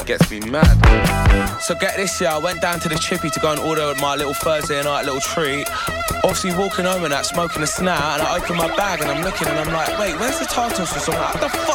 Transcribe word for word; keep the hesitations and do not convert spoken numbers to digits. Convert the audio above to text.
Gets me mad. So get this, yeah, I went down to the chippy to go and order my little Thursday night little treat. Obviously walking home and that, smoking a snap, and I open my bag and I'm looking and I'm like, wait, where's the tartar sauce? I'm like, what the fuck